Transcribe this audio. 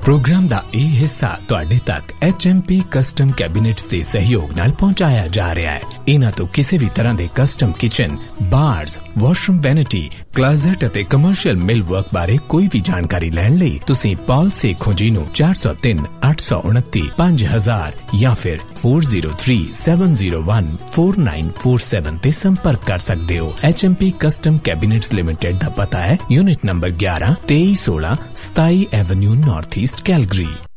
Programme दा ਇਹ ਹਿੱਸਾ ਤੁਹਾਡੇ ਤੱਕ HMP ਕਸਟਮ ਕੈਬਿਨੇਟਸ ਦੇ ਸਹਿਯੋਗ ਨਾਲ ਪਹੁੰਚਾਇਆ ਜਾ ਰਿਹਾ ਹੈ। ਇਹਨਾਂ ਤੋਂ ਕਿਸੇ ਵੀ ਤਰ੍ਹਾਂ ਦੇ ਕਸਟਮ ਕਿਚਨ, ਬਾਰਸ, ਵਾਸ਼ਰੂਮ ਵੈਨਿਟੀ, ਕਲੋਜ਼ਟ ਅਤੇ ਕਮਰਸ਼ੀਅਲ ਮਿਲ ਵਰਕ ਬਾਰੇ ਕੋਈ ਵੀ ਜਾਣਕਾਰੀ ਲੈਣ ਲਈ ਤੁਸੀਂ ਪੌਲ ਸੇਖੋਂ ਜੀ ਨੂੰ 403 829 5000 ਜਾਂ ਫਿਰ 403701 4947 ਤੇ ਸੰਪਰਕ ਕਰ ਸਕਦੇ ਹੋ। HMP ਕਸਟਮ ਕੈਬਿਨੇਟਸ ਲਿਮਿਟਡ ਦਾ ਪਤਾ ਹੈ unit number 11 2316 27 avenue north East Calgary.